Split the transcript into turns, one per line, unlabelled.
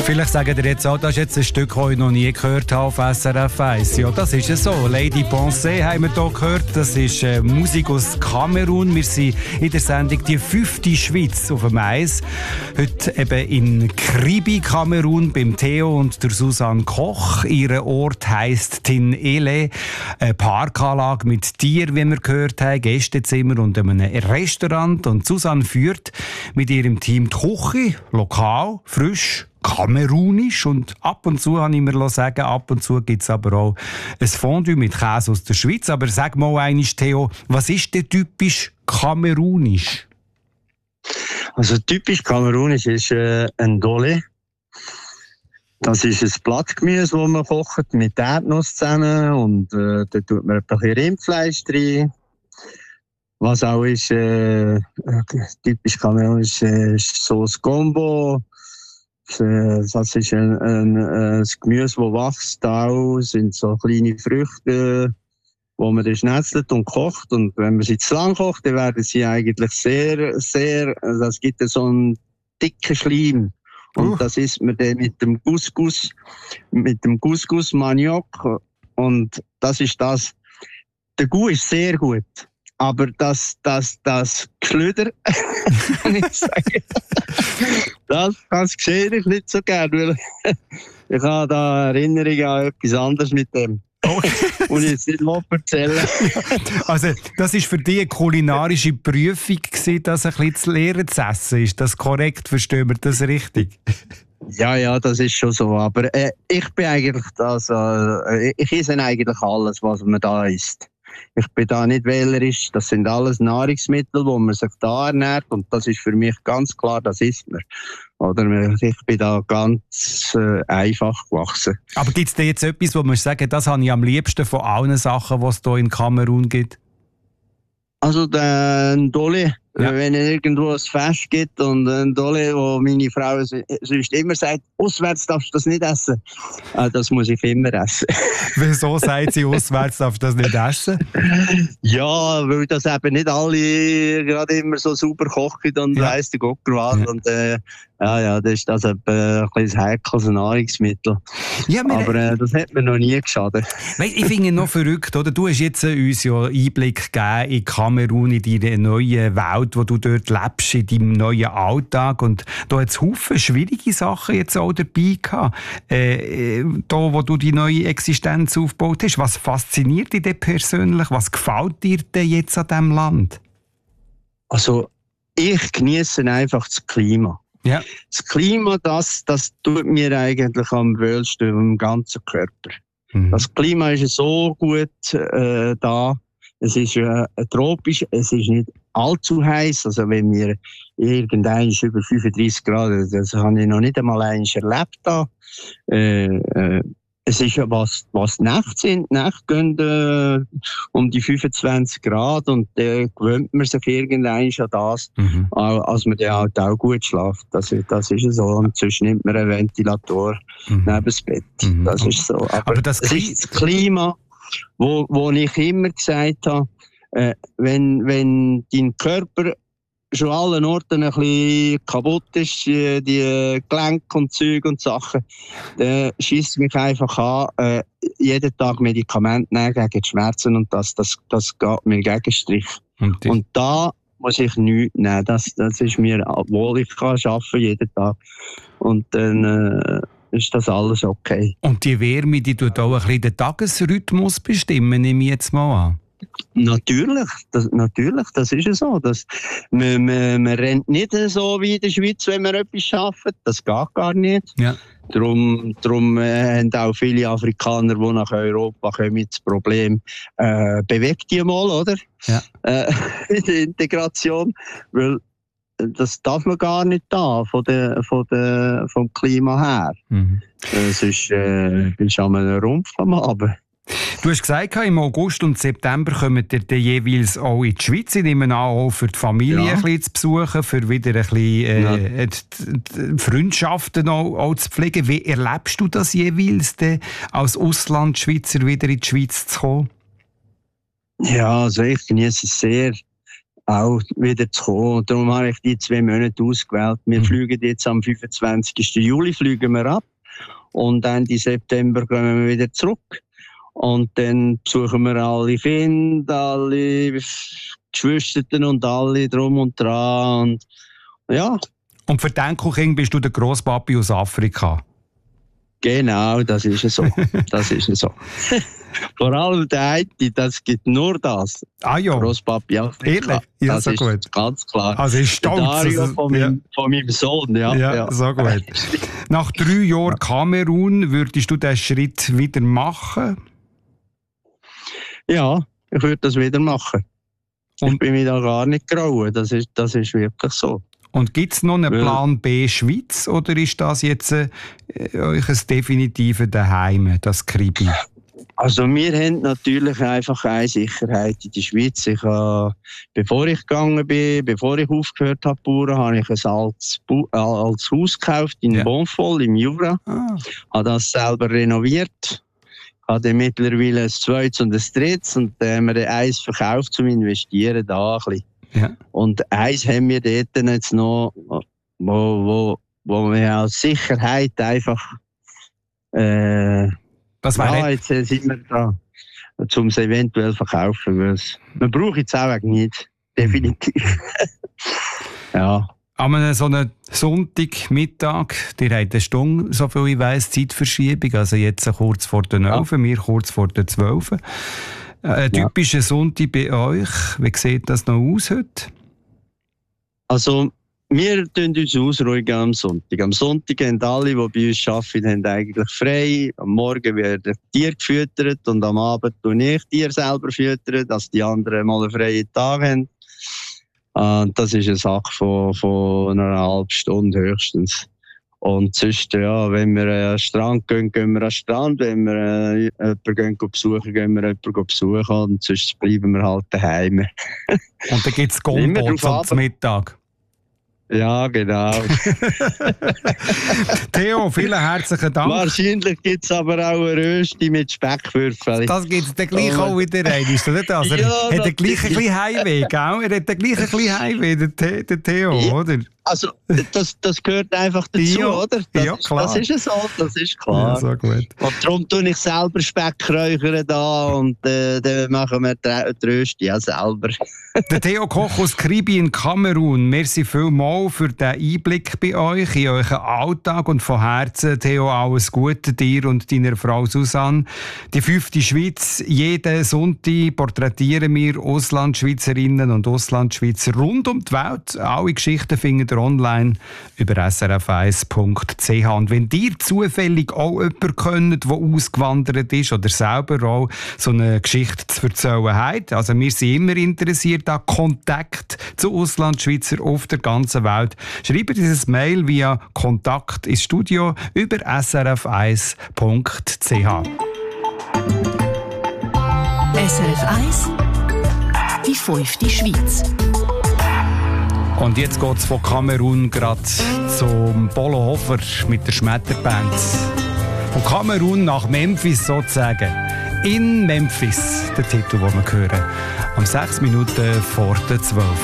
Vielleicht sagen ihr jetzt auch, das ist jetzt ein Stück, das ich noch nie gehört habe auf SRF 1. Ja, das ist es so. Lady Pensée haben wir hier gehört. Das ist Musik aus Kamerun. Wir sind in der Sendung die 5. Schweiz auf dem Eis. Heute eben in Kribi, Kamerun, beim Theo und der Susanne Koch. Ihr Ort heisst Tinele. Eine Parkanlage mit Tieren, wie wir gehört haben, Gästezimmer und einem Restaurant. Und Susanne führt mit ihrem Team die Küche, lokal, frisch, kamerunisch, und ab und zu, habe ich mir sagen, ab und zu gibt es aber auch ein Fondue mit Käse aus der Schweiz. Aber sag mal einmal, Theo, was ist denn typisch kamerunisch?
Also typisch kamerunisch ist ein Dole. Das ist ein Blattgemüse, das man kocht mit Erdnuss zusammen, und da tut man ein bisschen Rindfleisch rein. Was auch ist typisch kamerunisch, ist Sauce Gombo. Das ist ein Gemüse, das wächst. Auch sind so kleine Früchte, wo man dann schnetzelt und kocht. Und wenn man sie zu lang kocht, dann werden sie eigentlich sehr, das gibt so einen dicken Schleim. Und das isst man dann mit dem Couscous Maniok. Und das ist das. Der Goût ist sehr gut. Aber das Geschlüder, kann ich sagen, das sehe ich nicht so gerne, weil ich habe da Erinnerungen an etwas anderes mit dem. Und ich jetzt nicht erzählen.
Also, das war für dich eine kulinarische Prüfung gewesen, das ein bisschen zu lernen zu essen. Ist das korrekt? Verstehen wir das richtig?
Ja, das ist schon so. Aber ich bin eigentlich ich esse eigentlich alles, was man da isst. Ich bin da nicht wählerisch. Das sind alles Nahrungsmittel, wo man sich da ernährt. Und das ist für mich ganz klar, das isst man. Oder ich bin da ganz einfach gewachsen.
Aber gibt es da jetzt etwas, wo man sagen, das habe ich am liebsten von allen Sachen, die es hier in Kamerun gibt?
Also den Dole, wenn es irgendwo ein Fest gibt und ein Dole, wo meine Frau sonst immer sagt, auswärts darfst du das nicht essen. Das muss ich immer essen.
Wieso sagt sie, auswärts darfst du das nicht essen?
Ja, weil das eben nicht alle gerade immer so super kochen und weiss der Gott was. Und das ist das ein kleines heikles Nahrungsmittel. Ja, aber das hat mir noch nie geschadet.
Ich finde es noch verrückt, oder? Du hast jetzt uns ja Einblick gegeben in Kamerun, in deine neue Welt, wo du dort lebst, in deinem neuen Alltag. Und da hat es Haufen schwierige Sachen jetzt auch dabei gehabt. Da, wo du die neue Existenz aufgebaut hast. Was fasziniert dich denn persönlich? Was gefällt dir denn jetzt an diesem Land?
Also, ich genieße einfach das Klima.
Ja.
Das Klima, das tut mir eigentlich am wohlsten im ganzen Körper. Mhm. Das Klima ist so gut da. Es ist tropisch, es ist nicht allzu heiß. Also wenn wir irgendwann über 35 Grad, das habe ich noch nicht einmal erlebt da. Es ist ja was Nacht sind. Nacht gehen um die 25 Grad, und gewöhnt man sich irgendwann an das, als man dann halt auch gut schläft. Das ist so. Und sonst nimmt man einen Ventilator neben das Bett. Das ist so. Aber das ist das Klima, wo ich immer gesagt habe, wenn dein Körper schon an allen Orten ein bisschen kaputt ist, die Gelenke und Züge und Sachen, dann schiesst mich einfach an, jeden Tag Medikamente nehmen gegen die Schmerzen, und das geht mir gegen Strich. Und da muss ich nichts nehmen. Das ist mir, obwohl ich kann arbeiten jeden Tag. Und dann ist das alles okay.
Und die Wärme, die tut auch ein bisschen den Tagesrhythmus bestimmen, nehme ich jetzt mal an.
Natürlich, das ist ja so. Man rennt nicht so wie in der Schweiz, wenn man etwas arbeitet. Das geht gar nicht. Ja. Darum haben auch viele Afrikaner, die nach Europa kommen, das Problem, bewegt die mal, oder? Ja. Die Integration. Weil das darf man gar nicht da, vom Klima her. Sonst bist du an einem Rumpf am Abend.
Du hast gesagt, im August und September kommt ihr jeweils auch in die Schweiz. Ich nehme an, auch für die Familie ein bisschen zu besuchen, für wieder ein bisschen die Freundschaften auch zu pflegen. Wie erlebst du das jeweils, als Auslandschweizer wieder in die Schweiz zu kommen?
Ja, also ich genieße es sehr. auch wieder zu kommen. Darum habe ich die 2 Monate ausgewählt. Wir fliegen jetzt am 25. Juli fliegen wir ab und Ende September kommen wir wieder zurück. Und dann besuchen wir alle Kinder, alle Geschwister und alle drum und dran. Und, ja.
Und für die Enkelkinder bist du der Grosspapi aus Afrika?
Genau, das ist es so. Das ist es so. Vor allem der eine, das gibt nur das.
Ah ja.
Grosspapi Afrika.
Ehrlich? Ja,
das
so
ist
gut.
Ganz klar.
Also ist stolz.
Dario von meinem Sohn, ja.
So gut. Nach 3 Jahren Kamerun, würdest du diesen Schritt wieder machen?
Ja, ich würde das wieder machen. Und ich bin mir da gar nicht grauen. Das ist wirklich so.
Und gibt es noch einen Plan B Schweiz oder ist das jetzt euch ein definitives Daheim, das Kribi?
Also wir haben natürlich einfach eine Sicherheit in der Schweiz. Bevor ich gegangen bin, bevor ich aufgehört habe, Bauern, habe ich ein altes Haus gekauft in Bonfol im Jura. Habe das selber renoviert. Habe mittlerweile ein zweites und ein drittes und haben wir eins verkauft zum Investieren da ein bisschen. Ja. Und eins haben wir dort jetzt noch, wo wir als Sicherheit einfach jetzt sind wir da, um es eventuell zu verkaufen. Man braucht es auch nicht, definitiv. Ja.
An so einem Sonntagmittag, ihr habt eine Stunde, so viel ich weiss, Zeitverschiebung, also jetzt kurz vor der 11, wir kurz vor der 12. Ein typischer Sonntag bei euch, wie sieht das noch aus heute?
Also, wir tun uns ausruhigen am Sonntag. Am Sonntag haben alle, die bei uns arbeiten, haben eigentlich frei. Am Morgen werden Tiere gefüttert und am Abend tue ich Tiere selber füttern, dass die anderen mal einen freien Tag haben. Und das ist eine Sache von einer halben Stunde höchstens. Und sonst, ja, wenn wir an den Strand gehen, gehen wir an den Strand. Wenn wir jemanden besuchen, gehen wir jemanden besuchen. Und sonst bleiben wir halt daheim.
Und dann gibt es Gombo zum Mittag.
Ja, genau.
Theo, vielen herzlichen Dank.
Wahrscheinlich gibt es aber auch eine Rösti mit Speckwürfeln.
Das gibt es dann gleich auch wieder rein. Ist das also, er hat den gleichen kleinen Heimweh, gell? Er hat den gleichen kleinen Heimweh, der Theo, oder?
Also, das gehört einfach dazu, oder?
Klar.
Das ist so, das ist klar.
Ja, so gut.
Und darum tue ich selber Speckräuchern da und dann machen wir die Rösti ja selber.
Der Theo Koch aus Kribi in Kamerun, merci vielmals für den Einblick bei euch, in euren Alltag und von Herzen, Theo, alles Gute dir und deiner Frau Susanne. Die 5. Schweiz, jeden Sonntag porträtieren wir Auslandschweizerinnen und Auslandschweizer rund um die Welt. Alle Geschichten findet ihr online über srf1.ch. Und wenn ihr zufällig auch jemanden kennt, der ausgewandert ist oder selber auch so eine Geschichte zu erzählen hat, also wir sind immer interessiert an Kontakt zu Auslandschweizer auf der ganzen Welt, schreibt dieses Mail via Kontakt ins Studio über srf1.ch.
SRF 1, die 5. Schweiz.
Und jetzt geht es von Kamerun gerade zum Polo Hofer mit der Schmetterband. Von Kamerun nach Memphis sozusagen. In Memphis, der Titel, den wir hören. Um 6 Minuten vor der 12.